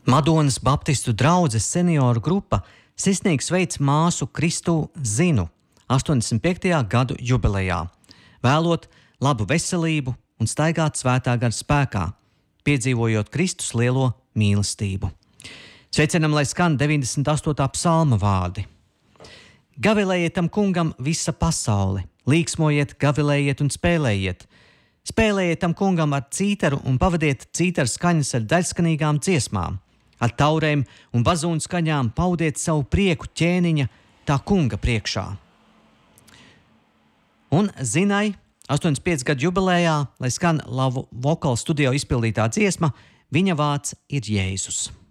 Madonas Baptistu draudzes senioru grupa sirsnīgi sveic māsu Kristu Zinu 85. gadu jubilejā, vēlot labu veselību un staigāt svētā gara spēkā, piedzīvojot Kristus lielo mīlestību. Sveicinam, lai skan 98. psalma vārdi. Gavilējiet tam kungam visa pasaule, līksmojiet, gavilējiet un spēlējiet. Spēlējiet tam kungam ar cītaru un pavadiet cītaru skaņas ar daļskanīgām dziesmām. Ar taurēm un bazūnu skaņām paudiet savu prieku ķēniņa tā kunga priekšā. Un Zinai 85 gadu jubilejā, lai skan labu vokalu studio izpildītā dziesma, viņa vārds ir Jēzus.